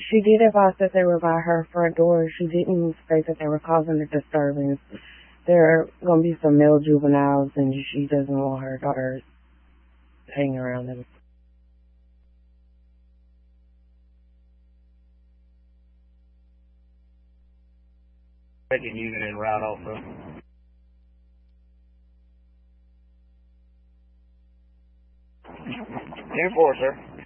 She did advise that they were by her front door. She didn't state that they were causing a disturbance. There are going to be some male juveniles, and she doesn't want her daughter hanging around them. Second unit en route also. 10-4, sir.